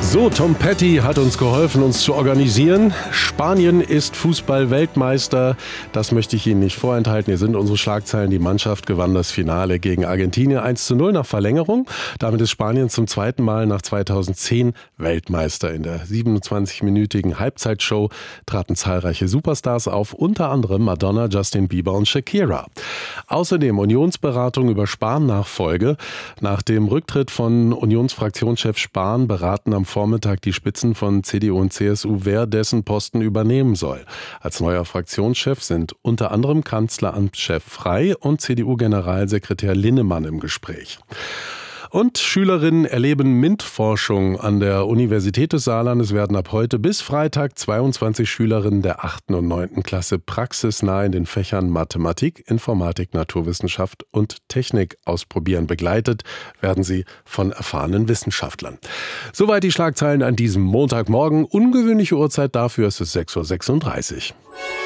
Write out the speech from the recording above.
So, Tom Petty hat uns geholfen, uns zu organisieren. Spanien ist Fußball-Weltmeister. Das möchte ich Ihnen nicht vorenthalten. Hier sind unsere Schlagzeilen. Die Mannschaft gewann das Finale gegen Argentinien 1:0 nach Verlängerung. Damit ist Spanien zum zweiten Mal nach 2010 Weltmeister. In der 27-minütigen Halbzeitshow traten zahlreiche Superstars auf, unter anderem Madonna, Justin Bieber und Shakira. Außerdem Unionsberatung über Spahn-Nachfolge. Nach dem Rücktritt von Unionsfraktionschef Spahn beraten am Vormittag die Spitzen von CDU und CSU, wer dessen Posten übernehmen soll. Als neuer Fraktionschef sind unter anderem Kanzleramtschef Frey und CDU-Generalsekretär Linnemann im Gespräch. Und Schülerinnen erleben MINT-Forschung an der Universität des Saarlandes. Werden ab heute bis Freitag 22 Schülerinnen der 8. und 9. Klasse praxisnah in den Fächern Mathematik, Informatik, Naturwissenschaft und Technik ausprobieren. Begleitet werden sie von erfahrenen Wissenschaftlern. Soweit die Schlagzeilen an diesem Montagmorgen. Ungewöhnliche Uhrzeit dafür, ist es 6:36 Uhr.